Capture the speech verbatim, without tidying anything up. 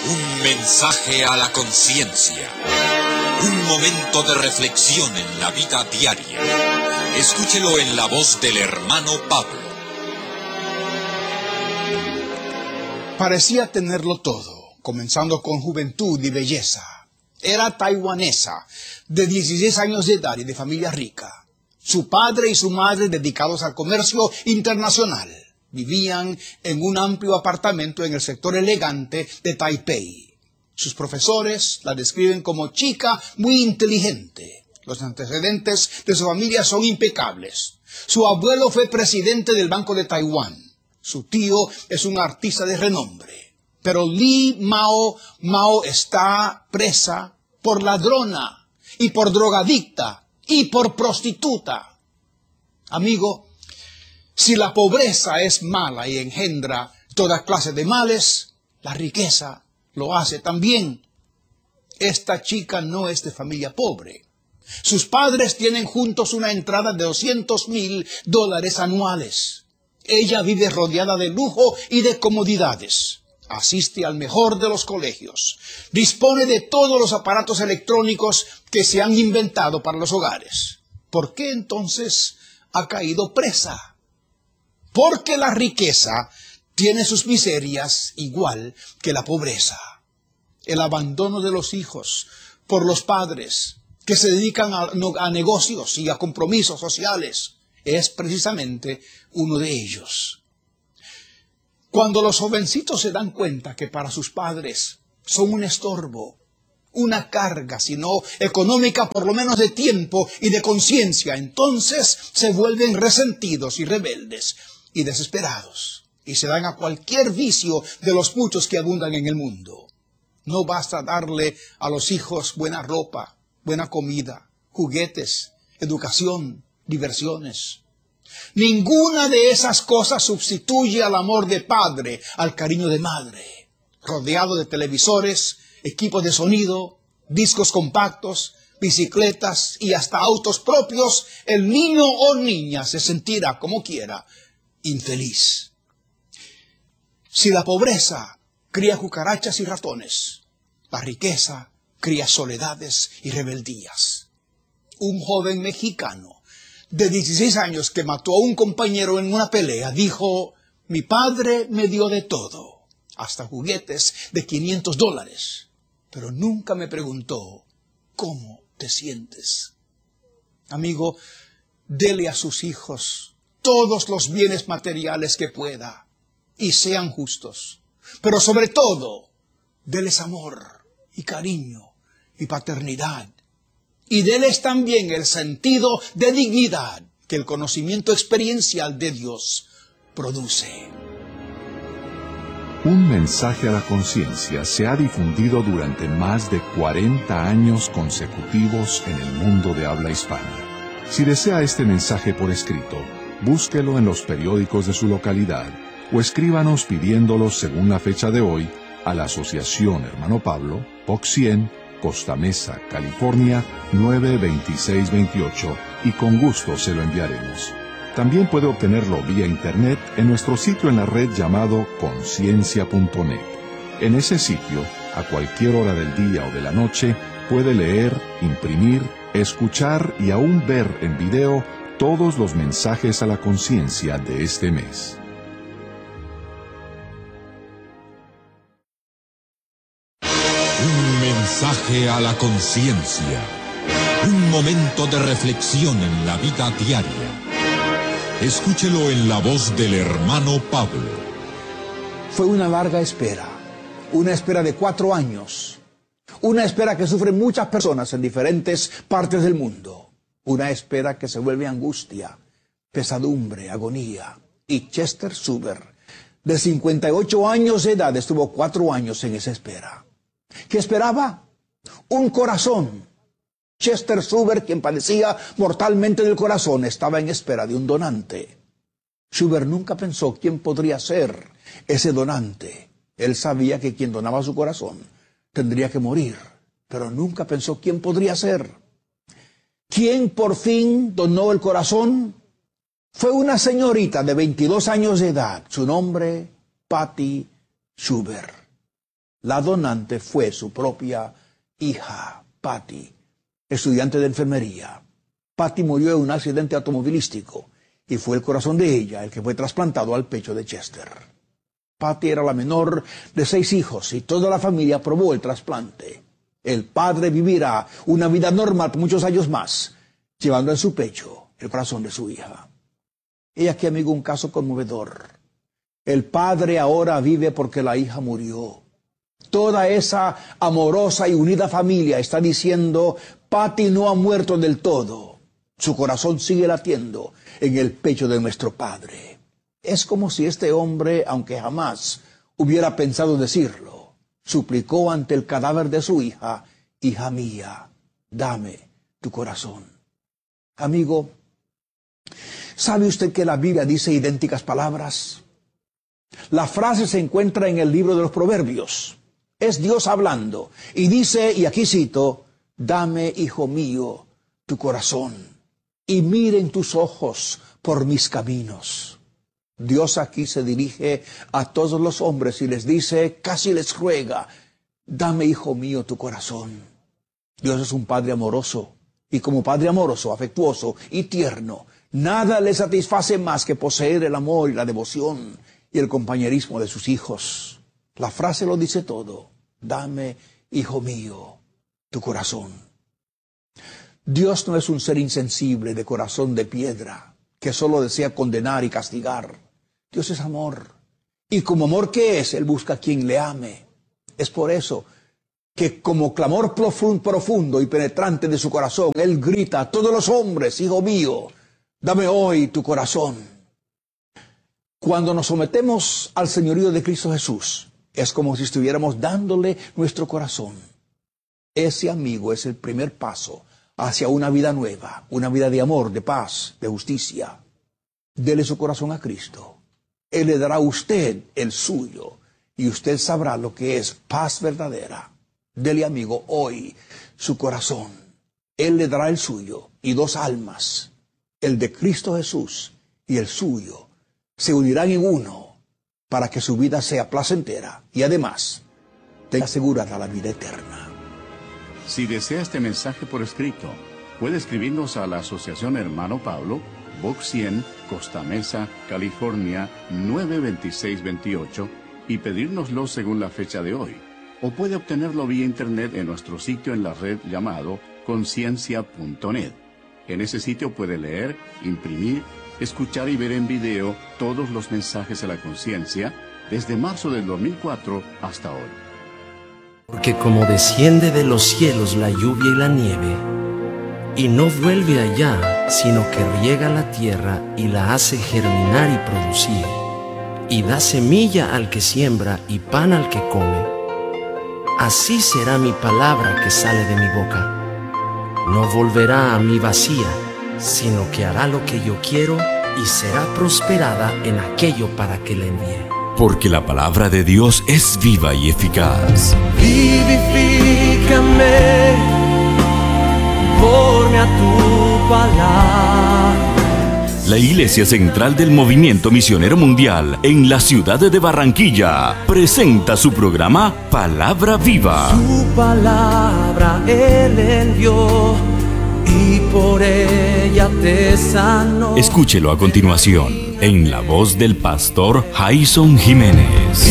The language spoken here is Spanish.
Un mensaje a la conciencia. Un momento de reflexión en la vida diaria. Escúchelo en la voz del hermano Pablo. Parecía tenerlo todo, comenzando con juventud y belleza. Era taiwanesa, de dieciséis años de edad y de familia rica. Su padre y su madre dedicados al comercio internacional. Vivían en un amplio apartamento en el sector elegante de Taipei. Sus profesores la describen como chica muy inteligente. Los antecedentes de su familia son impecables. Su abuelo fue presidente del Banco de Taiwán. Su tío es un artista de renombre. Pero Li Mao Mao está presa por ladrona y por drogadicta y por prostituta. Amigo, si la pobreza es mala y engendra toda clase de males, la riqueza lo hace también. Esta chica no es de familia pobre. Sus padres tienen juntos una entrada de doscientos mil dólares anuales. Ella vive rodeada de lujo y de comodidades. Asiste al mejor de los colegios. Dispone de todos los aparatos electrónicos que se han inventado para los hogares. ¿Por qué entonces ha caído presa? Porque la riqueza tiene sus miserias igual que la pobreza. El abandono de los hijos por los padres que se dedican a, a negocios y a compromisos sociales es precisamente uno de ellos. Cuando los jovencitos se dan cuenta que para sus padres son un estorbo, una carga, sino económica, por lo menos de tiempo y de conciencia, entonces se vuelven resentidos y rebeldes y desesperados, y se dan a cualquier vicio de los muchos que abundan en el mundo. No basta darle a los hijos buena ropa, buena comida, juguetes, educación, diversiones. Ninguna de esas cosas sustituye al amor de padre, al cariño de madre. Rodeado de televisores, equipos de sonido, discos compactos, bicicletas y hasta autos propios, el niño o niña se sentirá como quiera infeliz. Si la pobreza cría cucarachas y ratones, la riqueza cría soledades y rebeldías. Un joven mexicano de dieciséis años que mató a un compañero en una pelea dijo: mi padre me dio de todo, hasta juguetes de quinientos dólares, pero nunca me preguntó ¿cómo te sientes? Amigo, dele a sus hijos todos los bienes materiales que pueda, y sean justos. Pero sobre todo, déles amor y cariño y paternidad. Y déles también el sentido de dignidad que el conocimiento experiencial de Dios produce. Un mensaje a la conciencia se ha difundido durante más de cuarenta años consecutivos en el mundo de habla hispana. Si desea este mensaje por escrito, búsquelo en los periódicos de su localidad o escríbanos pidiéndolo según la fecha de hoy a la Asociación Hermano Pablo, P O C cien, Costa Mesa, California, nueve veintiséis veintiocho, y con gusto se lo enviaremos. También puede obtenerlo vía internet en nuestro sitio en la red llamado conciencia punto net. En ese sitio, a cualquier hora del día o de la noche, puede leer, imprimir, escuchar y aún ver en video todos los mensajes a la conciencia de este mes. Un mensaje a la conciencia. Un momento de reflexión en la vida diaria. Escúchelo en la voz del hermano Pablo. Fue una larga espera, una espera de cuatro años, una espera que sufren muchas personas en diferentes partes del mundo. Una espera que se vuelve angustia, pesadumbre, agonía. Y Chester Zuber, de cincuenta y ocho años de edad, estuvo cuatro años en esa espera. ¿Qué esperaba? Un corazón. Chester Zuber, quien padecía mortalmente del corazón, estaba en espera de un donante. Zuber nunca pensó quién podría ser ese donante. Él sabía que quien donaba su corazón tendría que morir, pero nunca pensó quién podría ser. ¿Quién por fin donó el corazón? Fue una señorita de veintidós años de edad, su nombre, Patty Zuber. La donante fue su propia hija, Patty, estudiante de enfermería. Patty murió en un accidente automovilístico y fue el corazón de ella el que fue trasplantado al pecho de Chester. Patty era la menor de seis hijos y toda la familia aprobó el trasplante. El padre vivirá una vida normal por muchos años más, llevando en su pecho el corazón de su hija. Y aquí, amigo, un caso conmovedor. El padre ahora vive porque la hija murió. Toda esa amorosa y unida familia está diciendo, Patty no ha muerto del todo. Su corazón sigue latiendo en el pecho de nuestro padre. Es como si este hombre, aunque jamás hubiera pensado decirlo, suplicó ante el cadáver de su hija, hija mía, dame tu corazón. Amigo, ¿sabe usted que la Biblia dice idénticas palabras? La frase se encuentra en el libro de los Proverbios. Es Dios hablando y dice, y aquí cito, dame, hijo mío, tu corazón y miren tus ojos por mis caminos. Dios aquí se dirige a todos los hombres y les dice, casi les ruega, dame, hijo mío, tu corazón. Dios es un Padre amoroso y como Padre amoroso, afectuoso y tierno, nada le satisface más que poseer el amor y la devoción y el compañerismo de sus hijos. La frase lo dice todo. Dame, hijo mío, tu corazón. Dios no es un ser insensible de corazón de piedra que solo desea condenar y castigar. Dios es amor. Y como amor que es, Él busca a quien le ame. Es por eso que como clamor profundo y penetrante de su corazón, Él grita a todos los hombres, hijo mío, dame hoy tu corazón. Cuando nos sometemos al señorío de Cristo Jesús, es como si estuviéramos dándole nuestro corazón. Ese, amigo, es el primer paso hacia una vida nueva, una vida de amor, de paz, de justicia. Dele su corazón a Cristo. Él le dará a usted el suyo y usted sabrá lo que es paz verdadera. Dele, amigo, hoy su corazón. Él le dará el suyo y dos almas, el de Cristo Jesús y el suyo, se unirán en uno para que su vida sea placentera y además tenga asegurada la vida eterna. Si desea este mensaje por escrito, puede escribirnos a la Asociación Hermano Pablo, Box cien, Costa Mesa, California, nueve veintiséis veintiocho, y pedírnoslo según la fecha de hoy. O puede obtenerlo vía internet en nuestro sitio en la red llamado conciencia punto net. En ese sitio puede leer, imprimir, escuchar y ver en video todos los mensajes a la conciencia desde marzo del dos mil cuatro hasta hoy. Porque como desciende de los cielos la lluvia y la nieve, y no vuelve allá, sino que riega la tierra y la hace germinar y producir, y da semilla al que siembra y pan al que come, así será mi palabra que sale de mi boca. No volverá a mí vacía, sino que hará lo que yo quiero y será prosperada en aquello para que la envíe. Porque la palabra de Dios es viva y eficaz. Vivifícame, conforme a tu palabra. La Iglesia Central del Movimiento Misionero Mundial en la ciudad de Barranquilla presenta su programa Palabra Viva. Su palabra Él envió y por ella te sanó. Escúchelo a continuación en la voz del pastor Jason Jiménez.